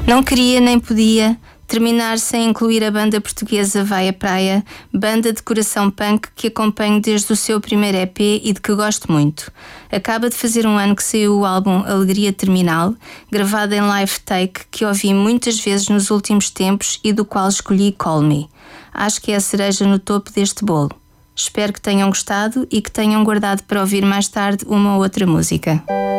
Não queria nem podia terminar sem incluir a banda portuguesa Vai à Praia, banda de coração punk que acompanho desde o seu primeiro EP e de que gosto muito. Acaba de fazer um ano que saiu o álbum Alegria Terminal, gravado em live take, que ouvi muitas vezes nos últimos tempos e do qual escolhi Call Me. Acho que é a cereja no topo deste bolo. Espero que tenham gostado e que tenham guardado para ouvir mais tarde uma ou outra música.